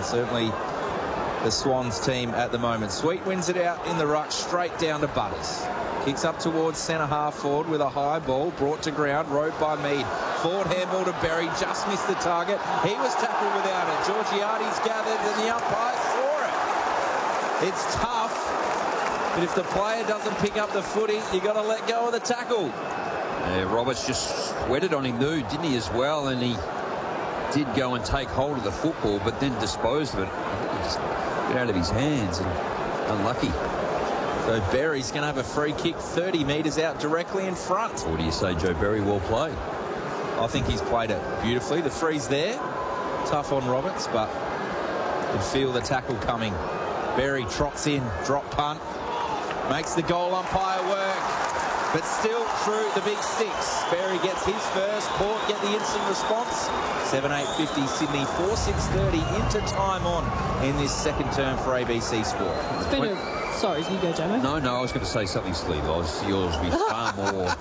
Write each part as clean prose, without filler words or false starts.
certainly the Swans team at the moment. Sweet wins it out in the ruck, straight down to Butters. Kicks up towards centre half forward with a high ball, brought to ground, rode by Mead. Forward handball to Berry, just missed the target. He was tackled without it. Georgiades gathered and the umpire saw it. It's tough, but if the player doesn't pick up the footy, you got to let go of the tackle. Yeah, Roberts just sweated on him, didn't he, as well? And he did go and take hold of the football, but then disposed of it. It just got out of his hands and unlucky. So Berry's going to have a free kick 30 metres out directly in front. What do you say, Joe Berry? Well played. I think he's played it beautifully. The free's there. Tough on Roberts, but you can feel the tackle coming. Berry trots in, drop punt. Makes the goal umpire work, but still through the big sticks. Berry gets his first. Port get the instant response. 7:8:50 Sydney, 4:6:30 into time on in this second term for ABC Sport. It's been sorry, you go, Jamie. No, I was going to say something silly. Yours will be far more.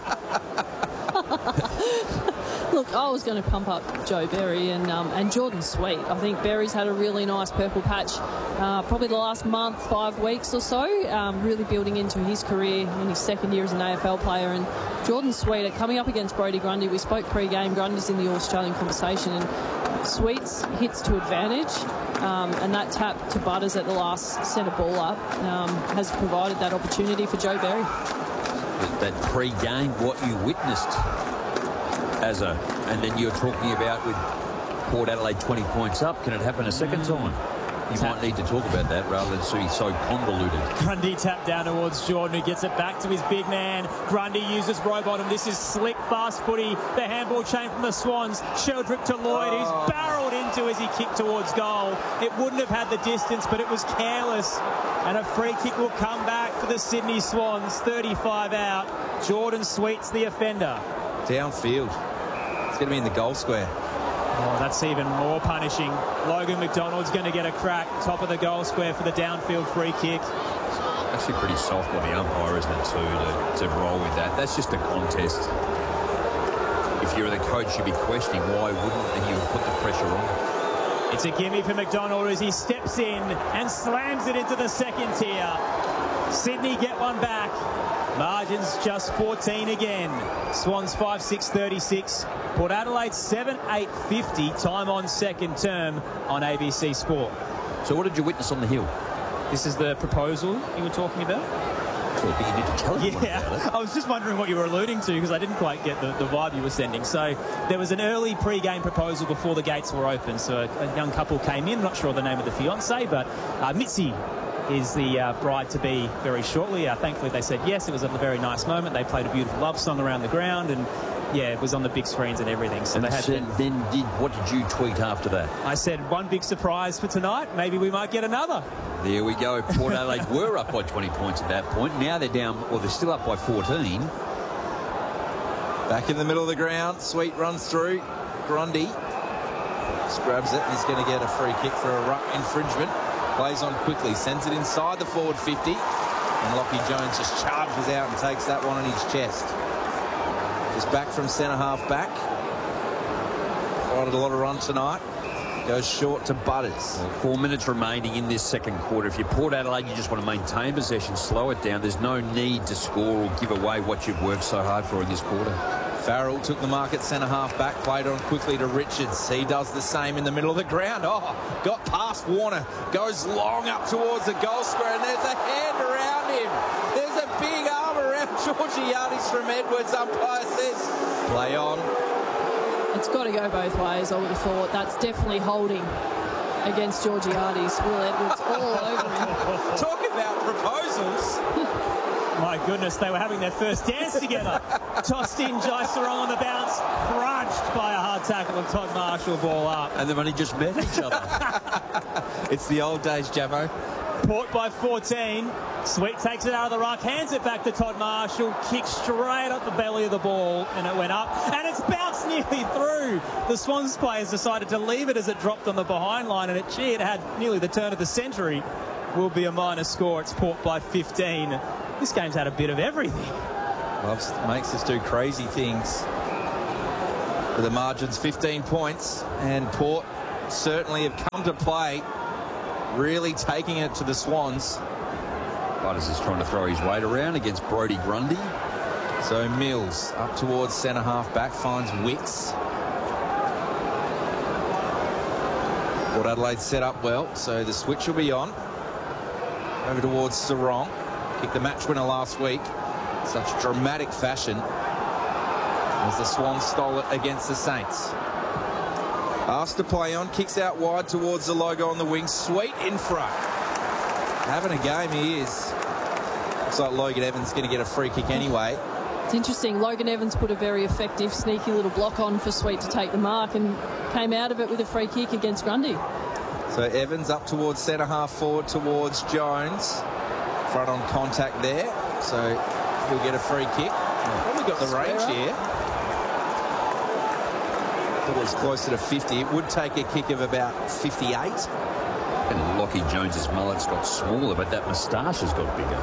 Look, I was going to pump up Joe Berry and Jordan Sweet. I think Berry's had a really nice purple patch probably the last month, 5 weeks or so, really building into his career in his second year as an AFL player. And Jordan Sweet are coming up against Brodie Grundy. We spoke pre-game. Grundy's in the All-Australian conversation, and Sweet's hits to advantage. And that tap to Butters at the last centre ball up has provided that opportunity for Joe Berry. That pre-game, what you witnessed and then you're talking about with Port Adelaide 20 points up, can it happen a second time? You might need to talk about that rather than be so convoluted. Grundy tapped down towards Jordan, who gets it back to his big man. Grundy uses Rowbottom. This is slick, fast footy. The handball chain from the Swans. Sheldrick to Lloyd, who's barreled into as he kicked towards goal. It wouldn't have had the distance, but it was careless. And a free kick will come back for the Sydney Swans. 35 out. Jordan Sweet's the offender. Downfield. It's going to be in the goal square. Oh, that's even more punishing. Logan McDonald's going to get a crack. Top of the goal square for the downfield free kick. Actually pretty soft on the umpire, isn't it, too, to roll with that. That's just a contest. If you're the coach, you'd be questioning why wouldn't he put the pressure on. It's a gimme for McDonald as he steps in and slams it into the second tier. Sydney get one back. Margins just 14 again. Swans 5:6:36. Port Adelaide 7:8:50. Time on second term on ABC Sport. So what did you witness on the hill? This is the proposal you were talking about? But you need to tell everyone about it. I was just wondering what you were alluding to because I didn't quite get the vibe you were sending. So there was an early pre-game proposal before the gates were open. So a young couple came in, not sure the name of the fiancé, but Mitzi is the bride-to-be very shortly. Thankfully, they said yes. It was a very nice moment. They played a beautiful love song around the ground, and yeah, it was on the big screens and everything. So and they had. What did you tweet after that? I said, one big surprise for tonight. Maybe we might get another. There we go. Port Adelaide were up by 20 points at that point. Now they're down, or they're still up by 14. Back in the middle of the ground. Sweet runs through. Grundy just grabs it. He's going to get a free kick for a ruck infringement. Plays on quickly, sends it inside the forward 50, and Lockie Jones just charges out and takes that one on his chest. Just back from centre half back. Provided a lot of run tonight. Goes short to Butters. Well, 4 minutes remaining in this second quarter. If you're Port Adelaide, you just want to maintain possession, slow it down. There's no need to score or give away what you've worked so hard for in this quarter. Farrell took the mark at centre half back, played on quickly to Richards. He does the same in the middle of the ground. Got past Warner, goes long up towards the goal square, and there's a hand around him. There's a big arm around Georgiades from Edwards. Umpire says, play on. It's got to go both ways, I would have thought. That's definitely holding against Georgiades. Will Edwards all over him. Talk about proposals. My goodness, they were having their first dance together. Tossed in, Jai Sarong on the bounce, crunched by a hard tackle of Todd Marshall, ball up. And they've only just met each other. It's the old days, Jamo. Port by 14. Sweet takes it out of the ruck, hands it back to Todd Marshall, kicks straight up the belly of the ball, and it went up, and it's bounced nearly through. The Swans players decided to leave it as it dropped on the behind line, and it had nearly the turn of the century. Will be a minor score. It's Port by 15. This game's had a bit of everything. Makes us do crazy things. But the margin's 15 points, and Port certainly have come to play really taking it to the Swans. Butters is trying to throw his weight around against Brodie Grundy. So Mills up towards centre half back, finds Wicks. Port Adelaide set up well, so the switch will be on. Over towards Sarong. Kicked the match winner last week. Such dramatic fashion as the Swans stole it against the Saints. Asked to play on, kicks out wide towards the logo on the wing. Sweet in front. Having a game he is. Looks like Logan Evans going to get a free kick anyway. It's interesting. Logan Evans put a very effective, sneaky little block on for Sweet to take the mark and came out of it with a free kick against Grundy. So Evans up towards centre half forward towards Jones. Front on contact there. So he'll get a free kick. Probably got the range here. It was closer to 50. It would take a kick of about 58. And Lockie Jones's mullet's got smaller, but that moustache has got bigger.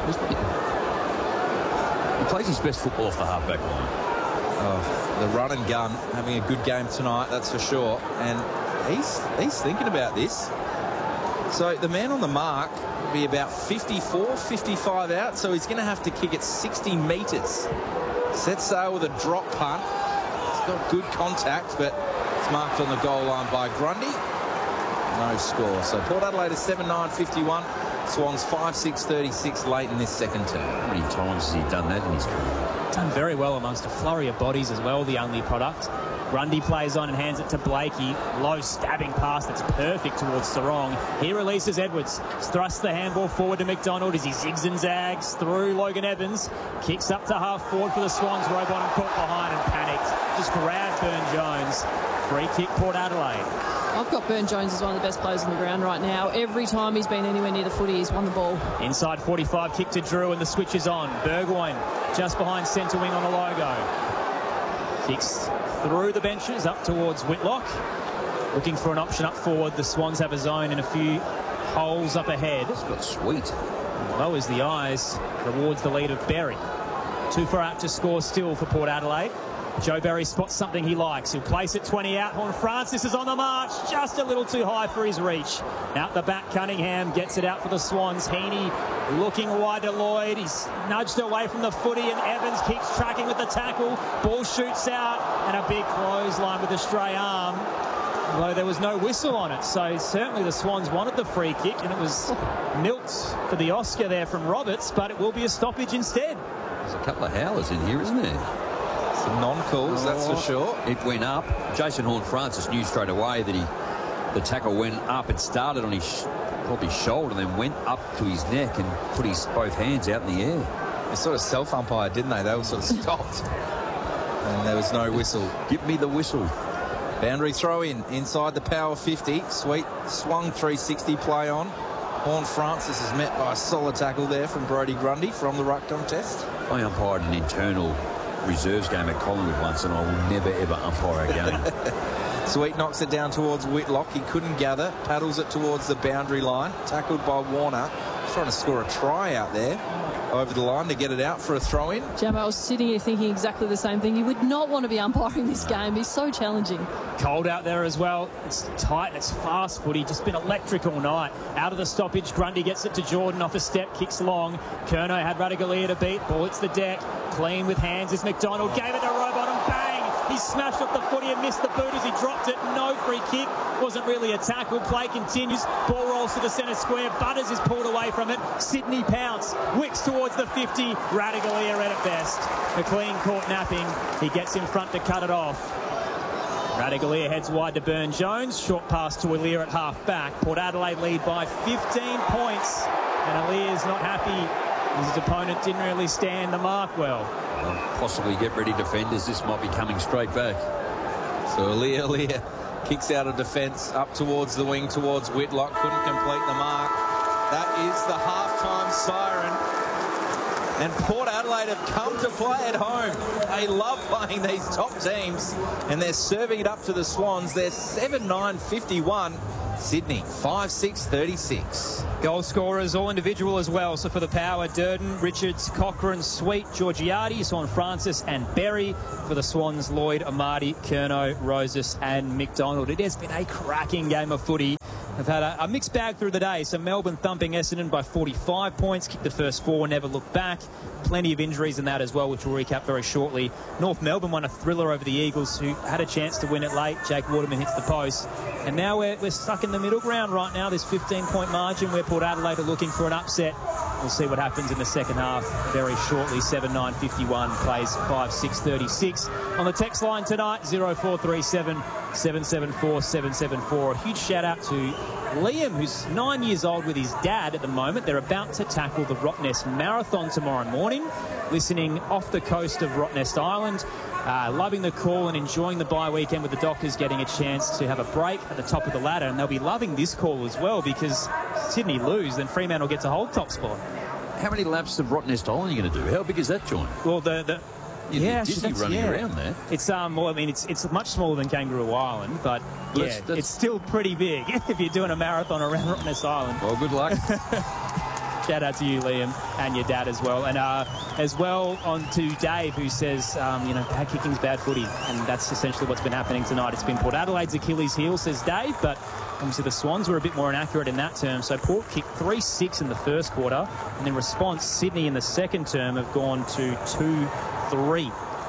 He plays his best football off the half-back line. Oh, the run and gun, having a good game tonight, that's for sure. And he's thinking about this. So the man on the mark will be about 54, 55 out, so he's going to have to kick it 60 metres. Set sail with a drop punt. It's got good contact, but it's marked on the goal line by Grundy. No score. So Port Adelaide is 7-9-51. Swans 5-6-36 late in this second term. How many times has he done that in his career? Done very well amongst a flurry of bodies as well, the only product. Grundy plays on and hands it to Blakey. Low stabbing pass that's perfect towards Sarong. He releases Edwards. Thrusts the handball forward to McDonald as he zigs and zags through Logan Evans. Kicks up to half forward for the Swans. Rowbottom caught behind and panicked. Just grabbed Burn Jones. Free kick Port Adelaide. I've got Burn Jones as one of the best players on the ground right now. Every time he's been anywhere near the footy, he's won the ball. Inside 45, kick to Drew and the switch is on. Burgoyne just behind centre wing on the logo. Kicks through the benches up towards Whitlock. Looking for an option up forward. The Swans have a zone and a few holes up ahead. It's got Sweet. Lowers the eyes. Rewards the lead of Berry. 2 for out to score still for Port Adelaide. Joe Berry spots something he likes. He'll place it 20 out. Horne-Francis is on the march. Just a little too high for his reach. Out the back, Cunningham gets it out for the Swans. Heaney looking wide to Lloyd. He's nudged away from the footy and Evans keeps tracking with the tackle. Ball shoots out and a big clothesline with a stray arm. Although there was no whistle on it. So certainly the Swans wanted the free kick and it was milked for the Oscar there from Roberts, but it will be a stoppage instead. There's a couple of howlers in here, isn't there? Some non-calls, that's for sure. It went up. Jason Horne-Francis knew straight away that the tackle went up. It started on his probably shoulder and then went up to his neck and put his both hands out in the air. They sort of self-umpired, didn't they? They all sort of stopped. And there was no whistle. Give me the whistle. Boundary throw in inside the power 50. Sweet swung 360 play on. Horne-Francis is met by a solid tackle there from Brodie Grundy from the ruck contest. I umpired an internal reserves game at Collingwood once and I will never ever umpire again. Sweet knocks it down towards Whitlock. He couldn't gather. Paddles it towards the boundary line. Tackled by Warner. He's trying to score a try out there. Over the line to get it out for a throw-in. Jam, I was sitting here thinking exactly the same thing. You would not want to be umpiring this game. He's so challenging. Cold out there as well. It's tight and it's fast footy. Just been electric all night. Out of the stoppage, Grundy gets it to Jordan off a step, kicks long. Curnow had Ratugolea to beat. Ball hits the deck. Clean with hands as McDonald gave it to Rowbottom. Bang! He smashed off the footy and missed the boot as he dropped it. No free kick. Wasn't really a tackle. Play continues. Ball rolls to the centre square. Butters is pulled away from it. Sydney pounce. Wicks towards the 50. Ratugolea read it best. McLean caught napping. He gets in front to cut it off. Ratugolea heads wide to Burn Jones. Short pass to Aliir at half back. Port Adelaide lead by 15 points. And Aliir's not happy. His opponent didn't really stand the mark well. Possibly get ready defenders. This might be coming straight back. So Aliir kicks out of defence up towards the wing towards Whitlock. Couldn't complete the mark. That is the halftime siren. And Port Adelaide have come to play at home. They love playing these top teams. And they're serving it up to the Swans. They're 7-9-51. Sydney 5-6-36. Goal scorers, all individual as well. So for the Power, Durden, Richards, Cochrane, Sweet, Georgiades, Horne-Francis and Berry. For the Swans, Lloyd, Amati, Curnow, Rosas and McDonald. It has been a cracking game of footy. They've had a mixed bag through the day. So Melbourne thumping Essendon by 45 points, kicked the first 4, never looked back. Plenty of injuries in that as well, which we'll recap very shortly. North Melbourne won a thriller over the Eagles, who had a chance to win it late. Jake Waterman hits the post. And now we're stuck in the middle ground right now. This 15-point margin where Port Adelaide are looking for an upset. We'll see what happens in the second half very shortly. 7-9-51 plays 5-6-36. On the text line tonight, 0437 774 774. A huge shout out to Liam, who's 9 years old with his dad at the moment. They're about to tackle the Rottnest Marathon tomorrow morning, listening off the coast of Rottnest Island. Loving the call and enjoying the bye weekend with the Dockers getting a chance to have a break at the top of the ladder. And they'll be loving this call as well, because Sydney lose, then Fremantle gets a hold top spot. How many laps of Rottnest Island are you going to do? How big is that joint? Well, Disney running around there. It's well, I mean, it's much smaller than Kangaroo Island, but yeah, it's still pretty big if you're doing a marathon around Rottnest Island. Well, good luck. Shout out to you, Liam, and your dad as well. And as well on to Dave, who says, bad kicking's bad footy. And that's essentially what's been happening tonight. It's been Port Adelaide's Achilles heel, says Dave, but obviously the Swans were a bit more inaccurate in that term. So Port kicked 3-6 in the first quarter. And in response, Sydney in the second term have gone to 2-3.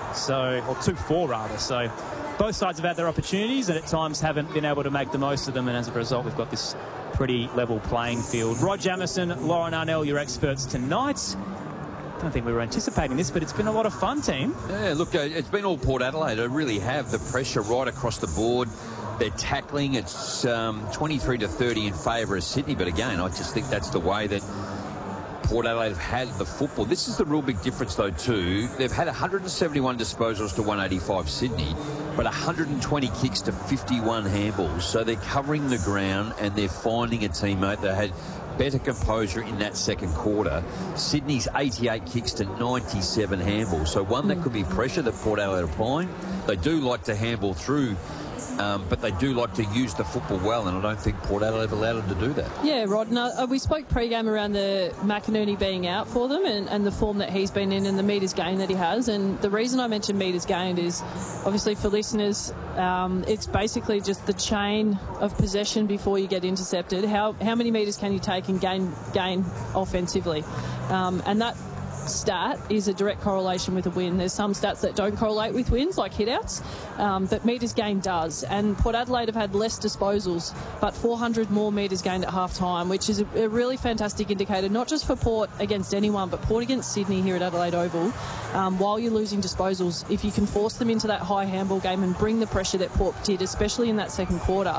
Or 2-4 rather. So both sides have had their opportunities and at times haven't been able to make the most of them. And as a result, we've got this pretty level playing field. Rod Jamieson, Lauren Arnell, your experts tonight. I don't think we were anticipating this, but it's been a lot of fun, team. Yeah, look, it's been all Port Adelaide. They really have the pressure right across the board. They're tackling. It's 23-30 in favour of Sydney. But again, I just think that's the way that Port Adelaide have had the football. This is the real big difference, though, too. They've had 171 disposals to 185 Sydney, but 120 kicks to 51 handballs. So they're covering the ground and they're finding a teammate. They had better composure in that second quarter. Sydney's 88 kicks to 97 handballs. So one, that could be pressure that Port Adelaide are applying. They do like to handball through, but they do like to use the football well, and I don't think Port Adelaide have allowed them to do that. Yeah, Rod, we spoke pre-game around the McInerney being out for them and the form that he's been in and the metres gained that he has. And the reason I mentioned metres gained is, obviously for listeners, it's basically just the chain of possession before you get intercepted. How many metres can you take and gain offensively? And that stat is a direct correlation with a win. There's some stats that don't correlate with wins, like hit-outs, but metres gained does. And Port Adelaide have had less disposals, but 400 more metres gained at half-time, which is a really fantastic indicator, not just for Port against anyone, but Port against Sydney here at Adelaide Oval. While you're losing disposals, if you can force them into that high handball game and bring the pressure that Port did, especially in that second quarter,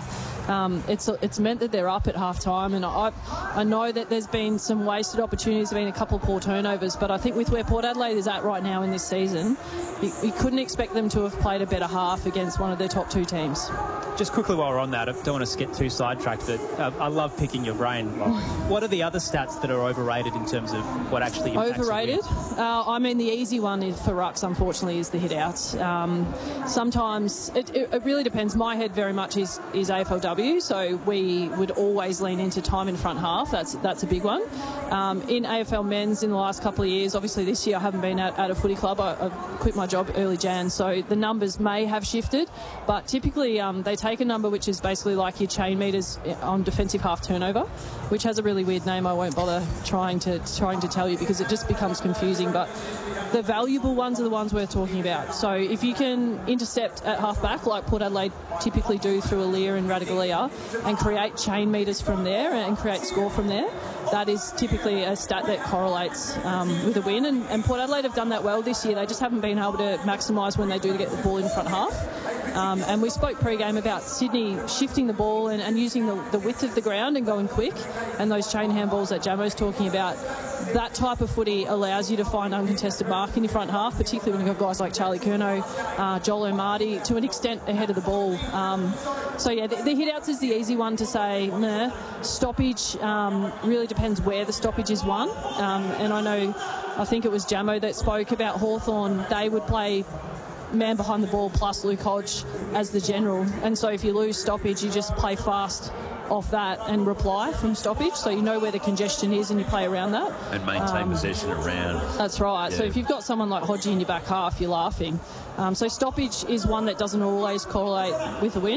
it's meant that they're up at half-time. And I know that there's been some wasted opportunities, there's been a couple of poor turnovers, but I think with where Port Adelaide is at right now in this season, you couldn't expect them to have played a better half against one of their top two teams. Just quickly while we're on that, I don't want to get too sidetracked, but I love picking your brain. What are the other stats that are overrated in terms of what actually impacts overrated? I mean, the easy one is for rucks, unfortunately, is the hit-outs. Sometimes it really depends. My head very much is AFLW, so we would always lean into time in front half. That's a big one. In AFL men's in the last couple of years, obviously this year I haven't been at a footy club. I quit my job early Jan, so the numbers may have shifted, but typically they take a number which is basically like your chain metres on defensive half turnover, which has a really weird name. I won't bother trying to tell you because it just becomes confusing, but the valuable ones are the ones we're talking about. So if you can intercept at half-back, like Port Adelaide typically do through Aaliyah and Radaglia, and create chain metres from there and create score from there, that is typically a stat that correlates with a win. And Port Adelaide have done that well this year. They just haven't been able to maximise when they do get the ball in front half. And we spoke pre-game about Sydney shifting the ball and using the width of the ground and going quick, and those chain handballs that Jamo's talking about. That type of footy allows you to find uncontested mark in your front half, particularly when you've got guys like Charlie Curnow, Joel O'Marty, to an extent ahead of the ball. So, yeah, the hit-outs is the easy one to say, nah. Stoppage really depends where the stoppage is won. And I think it was Jamo that spoke about Hawthorn. They would play man behind the ball plus Luke Hodge as the general. And so if you lose stoppage, you just play fast off that and reply from stoppage, so you know where the congestion is and you play around that. And maintain possession around. That's right. Yeah. So if you've got someone like Hodgie in your back half, you're laughing. So stoppage is one that doesn't always correlate with a win.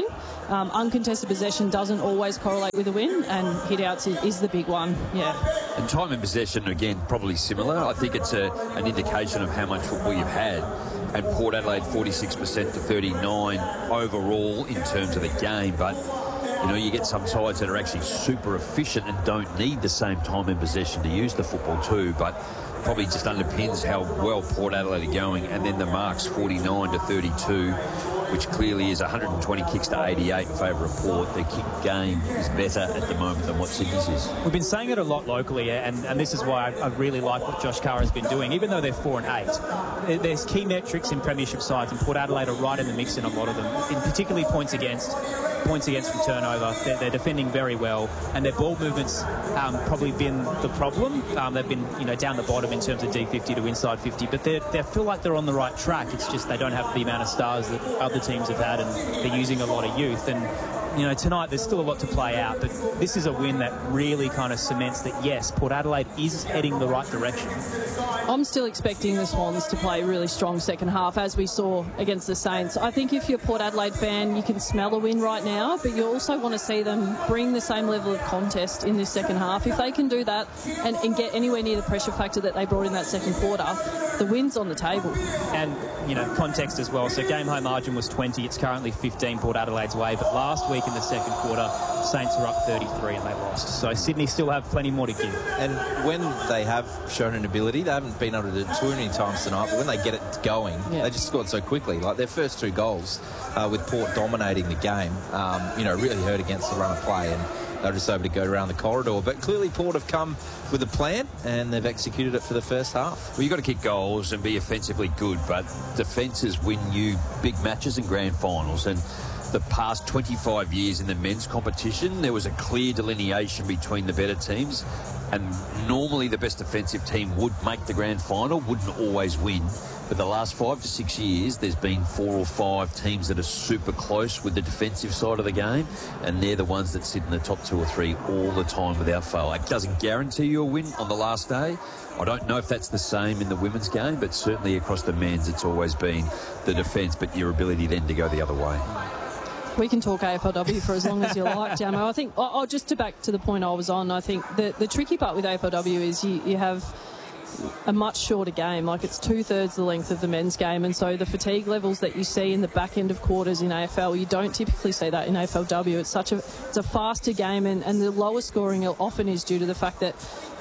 uncontested possession doesn't always correlate with a win, and hit-outs is the big one, And time in possession, again, probably similar. I think it's an indication of how much football you've had. And Port Adelaide 46% to 39 overall in terms of the game. But, you know, you get some sides that are actually super efficient and don't need the same time in possession to use the football too. But probably just underpins how well Port Adelaide are going. And then the marks 49 to 32, which clearly is 120 kicks to 88 in favour of Port. Their kick game is better at the moment than what Sydney's is. We've been saying it a lot locally, and this is why I really like what Josh Carr has been doing, even though they're 4 and 8. There's key metrics in premiership sides, and Port Adelaide are right in the mix in a lot of them, in particularly points against from turnover. They're defending very well, and their ball movements probably been the problem. They've been, you know, down the bottom in terms of D50 to inside 50, but they feel like they're on the right track. It's just they don't have the amount of stars that other teams have had, and they're using a lot of youth. And you know, tonight there's still a lot to play out, but this is a win that really kind of cements that, yes, Port Adelaide is heading the right direction. I'm still expecting the Swans to play really strong second half, as we saw against the Saints. I think if you're a Port Adelaide fan, you can smell a win right now, but you also want to see them bring the same level of contest in this second half. If they can do that and get anywhere near the pressure factor that they brought in that second quarter, the win's on the table. And, you know, context as well. So game high margin was 20. It's currently 15 Port Adelaide's way. But last week in the second quarter, Saints were up 33 and they lost. So Sydney still have plenty more to give. And when they have shown an ability, they haven't been able to do it too many times tonight, but when they get it going, they just scored so quickly. Like their first 2 goals with Port dominating the game, you know, really hurt against the run of play, and they're just able to go around the corridor. But clearly Port have come with a plan and they've executed it for the first half. Well, you've got to kick goals and be offensively good, but defences win you big matches and grand finals. And the past 25 years in the men's competition, there was a clear delineation between the better teams, and normally the best defensive team would make the grand final, wouldn't always win. But the last 5 to 6 years, there's been 4 or 5 teams that are super close with the defensive side of the game, and they're the ones that sit in the top 2 or 3 all the time without fail. It doesn't guarantee you a win on the last day. I don't know if that's the same in the women's game, but certainly across the men's, it's always been the defence, but your ability then to go the other way. We can talk AFLW for as long as you like, Jamo. I think, just to back to the point I was on, I think the tricky part with AFLW is you have a much shorter game. Like, it's 2/3 the length of the men's game, and so the fatigue levels that you see in the back end of quarters in AFL, you don't typically see that in AFLW. It's a faster game, and the lower scoring often is due to the fact that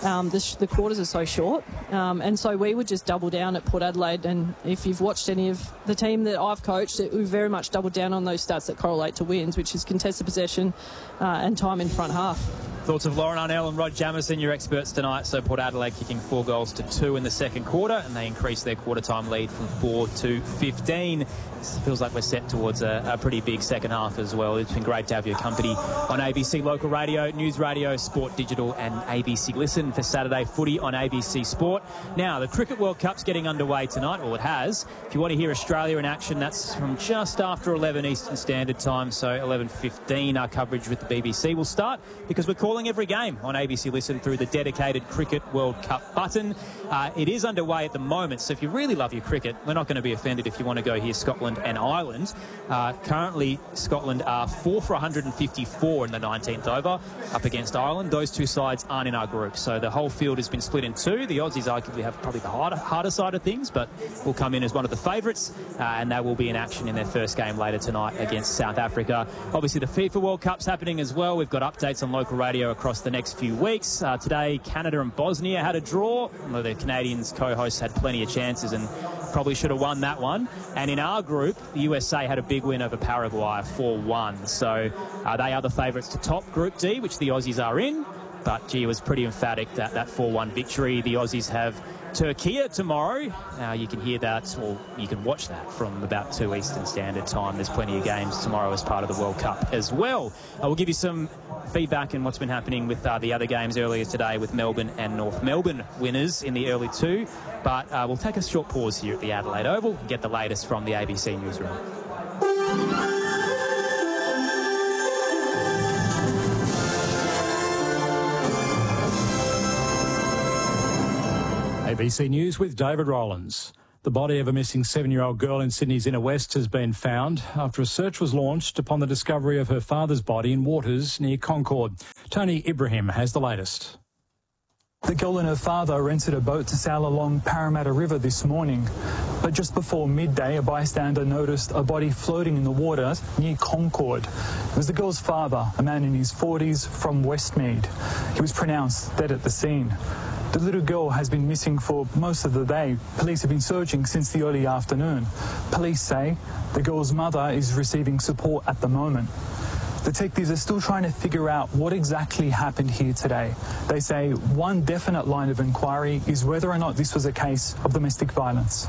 the quarters are so short, and so we would just double down at Port Adelaide. And if you've watched any of the team that I've coached, we very much doubled down on those stats that correlate to wins, which is contested possession and time in front half. Thoughts of Lauren Arnell and Rod Jamieson, your experts tonight. So Port Adelaide kicking 4 goals to 2 in the second quarter, and they increased their quarter-time lead from 4 to 15. It feels like we're set towards a pretty big second half as well. It's been great to have your company on ABC Local Radio, News Radio, Sport Digital and ABC Listen for Saturday Footy on ABC Sport. Now, the Cricket World Cup's getting underway tonight. Well, it has. If you want to hear Australia in action, that's from just after 11 Eastern Standard Time, so 11:15. Our coverage with the BBC will start because we're calling every game on ABC Listen through the dedicated Cricket World Cup button. It is underway at the moment, so if you really love your cricket, we're not going to be offended if you want to go hear Scotland and Ireland. Currently, Scotland are 4 for 154 in the 19th over up against Ireland. Those two sides aren't in our group, so the whole field has been split in 2. The Aussies arguably have probably the harder side of things, but will come in as one of the favourites, and they will be in action in their first game later tonight against South Africa. Obviously, the FIFA World Cup's happening as well. We've got updates on local radio across the next few weeks. Today, Canada and Bosnia had a draw. Well, the Canadians co-hosts had plenty of chances and probably should have won that one. And in our group, the USA had a big win over Paraguay, 4-1. So they are the favourites to top Group D, which the Aussies are in. But, gee, it was pretty emphatic, that 4-1 victory. The Aussies have Turkey tomorrow. You can hear that, or you can watch that from about 2 Eastern Standard Time. There's plenty of games tomorrow as part of the World Cup as well. We'll give you some feedback and what's been happening with the other games earlier today with Melbourne and North Melbourne winners in the early 2. But we'll take a short pause here at the Adelaide Oval and get the latest from the ABC newsroom. ABC News with David Rollins. The body of a missing 7-year-old girl in Sydney's inner west has been found after a search was launched upon the discovery of her father's body in waters near Concord. Tony Ibrahim has the latest. The girl and her father rented a boat to sail along Parramatta River this morning. But just before midday, a bystander noticed a body floating in the water near Concord. It was the girl's father, a man in his 40s from Westmead. He was pronounced dead at the scene. The little girl has been missing for most of the day. Police have been searching since the early afternoon. Police say the girl's mother is receiving support at the moment. Detectives are still trying to figure out what exactly happened here today. They say one definite line of inquiry is whether or not this was a case of domestic violence.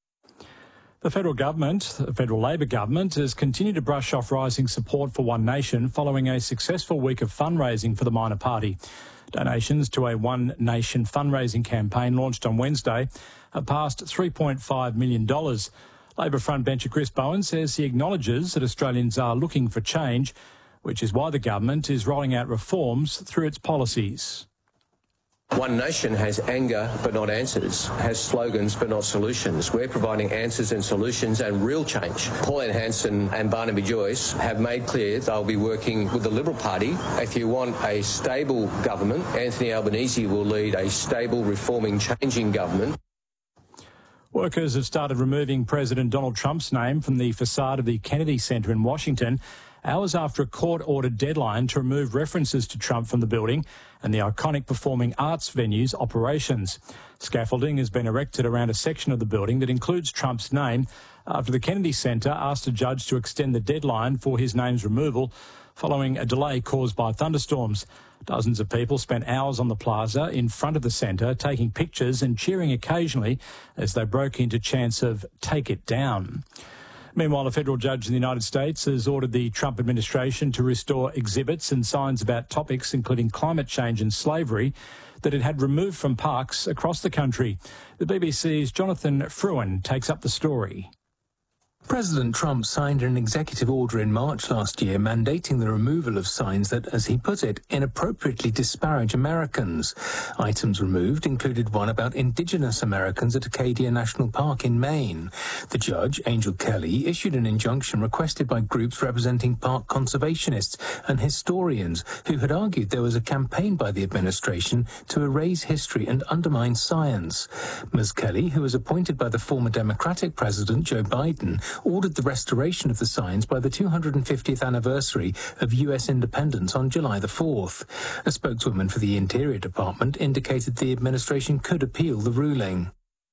The federal Labor government, has continued to brush off rising support for One Nation following a successful week of fundraising for the minor party. Donations to a One Nation fundraising campaign launched on Wednesday have passed $3.5 million. Labor frontbencher Chris Bowen says he acknowledges that Australians are looking for change, which is why the government is rolling out reforms through its policies. One Nation has anger but not answers, has slogans but not solutions. We're providing answers and solutions and real change. Pauline Hanson and Barnaby Joyce have made clear they'll be working with the Liberal Party. If you want a stable government, Anthony Albanese will lead a stable, reforming, changing government. Workers have started removing President Donald Trump's name from the facade of the Kennedy Center in Washington, hours after a court-ordered deadline to remove references to Trump from the building and the iconic performing arts venue's operations. Scaffolding has been erected around a section of the building that includes Trump's name after the Kennedy Center asked a judge to extend the deadline for his name's removal following a delay caused by thunderstorms. Dozens of people spent hours on the plaza in front of the centre taking pictures and cheering occasionally as they broke into chants of "Take it down." Meanwhile, a federal judge in the United States has ordered the Trump administration to restore exhibits and signs about topics including climate change and slavery that it had removed from parks across the country. The BBC's Jonathan Fruin takes up the story. President Trump signed an executive order in March last year mandating the removal of signs that, as he put it, inappropriately disparage Americans. Items removed included one about Indigenous Americans at Acadia National Park in Maine. The judge, Angel Kelly, issued an injunction requested by groups representing park conservationists and historians who had argued there was a campaign by the administration to erase history and undermine science. Ms. Kelly, who was appointed by the former Democratic President Joe Biden, ordered the restoration of the signs by the 250th anniversary of US independence on July the 4th. A spokeswoman for the Interior Department indicated the administration could appeal the ruling.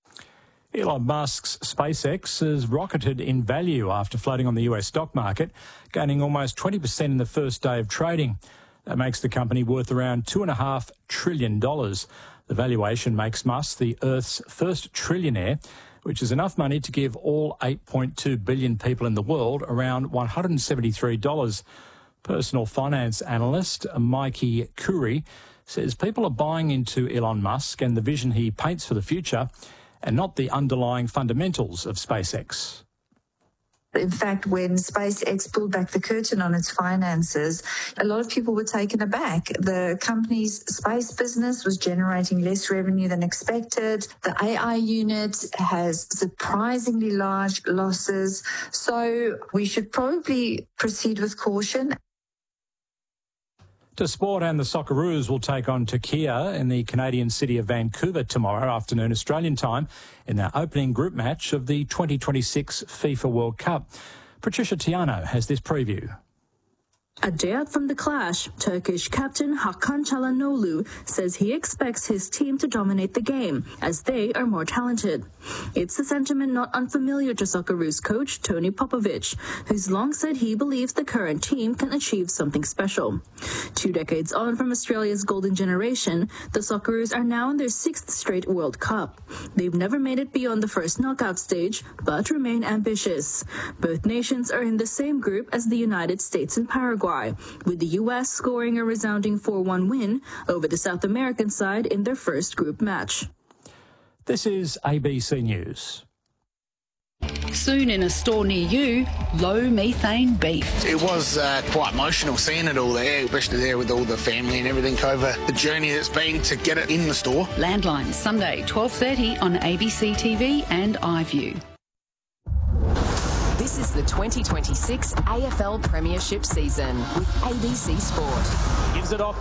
Elon Musk's SpaceX has rocketed in value after floating on the US stock market, gaining almost 20% in the first day of trading. That makes the company worth around $2.5 trillion. The valuation makes Musk the Earth's first trillionaire, which is enough money to give all 8.2 billion people in the world around $173. Personal finance analyst Mikey Curry says people are buying into Elon Musk and the vision he paints for the future and not the underlying fundamentals of SpaceX. In fact, when SpaceX pulled back the curtain on its finances, a lot of people were taken aback. The company's space business was generating less revenue than expected. The AI unit has surprisingly large losses. So we should probably proceed with caution. To sport, and the Socceroos will take on Turkey in the Canadian city of Vancouver tomorrow afternoon Australian time in their opening group match of the 2026 FIFA World Cup. Patricia Tiano has this preview. A day out from the clash, Turkish captain Hakan Çalhanoğlu says he expects his team to dominate the game, as they are more talented. It's a sentiment not unfamiliar to Socceroos coach Tony Popovic, who's long said he believes the current team can achieve something special. 2 decades on from Australia's golden generation, the Socceroos are now in their 6th straight World Cup. They've never made it beyond the first knockout stage, but remain ambitious. Both nations are in the same group as the United States and Paraguay, with the US scoring a resounding 4-1 win over the South American side in their first group match. This is ABC News. Soon in a store near you, low methane beef. It was quite emotional seeing it all there, especially there with all the family and everything over the journey that's been to get it in the store. Landline, Sunday, 12:30 on ABC TV and iView. This is the 2026 AFL Premiership season with ABC Sport. Gives it off